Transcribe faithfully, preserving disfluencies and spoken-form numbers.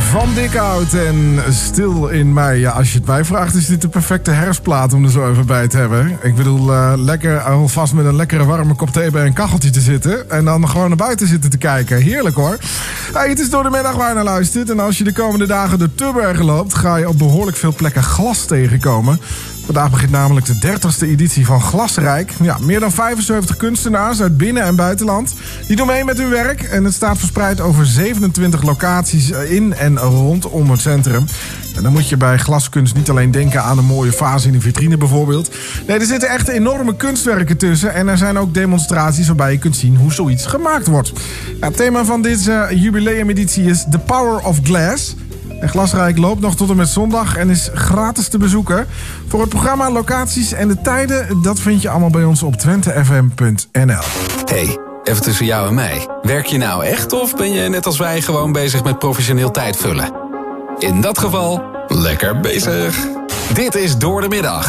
Van Dikhout en Stil in Mei. Ja, als je het mij vraagt, is dit de perfecte herfstplaat om er zo even bij te hebben. Ik bedoel, uh, lekker alvast met een lekkere warme kop thee bij een kacheltje te zitten. En dan gewoon naar buiten zitten te kijken. Heerlijk hoor. Hey, het is door de middag waar je naar luistert. En als je de komende dagen door Tubbergen loopt, ga je op behoorlijk veel plekken glas tegenkomen. Vandaag begint namelijk de dertigste editie van Glasrijk. Ja, meer dan vijfenzeventig kunstenaars uit binnen- en buitenland. Die doen mee met hun werk. En het staat verspreid over zevenentwintig locaties in en rondom het centrum. En dan moet je bij glaskunst niet alleen denken aan een mooie vaas in de vitrine bijvoorbeeld. Nee, er zitten echt enorme kunstwerken tussen. En er zijn ook demonstraties waarbij je kunt zien hoe zoiets gemaakt wordt. Ja, het thema van deze jubileumeditie is The Power of Glass. En Glasrijk loopt nog tot en met zondag en is gratis te bezoeken. Voor het programma, locaties en de tijden, dat vind je allemaal bij ons op twente f m punt n l. Hey, even tussen jou en mij. Werk je nou echt of ben je net als wij gewoon bezig met professioneel tijd vullen? In dat geval, lekker bezig. Dit is Door de Middag.